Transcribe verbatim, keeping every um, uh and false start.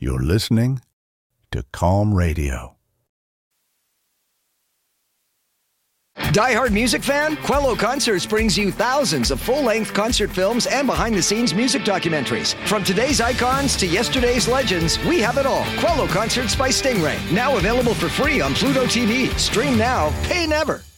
You're listening to Calm Radio. Die-hard music fan? Quello Concerts brings you thousands of full-length concert films and behind-the-scenes music documentaries. From today's icons to yesterday's legends, we have it all. Quello Concerts by Stingray. Now available for free on Pluto T V. Stream now, pay never.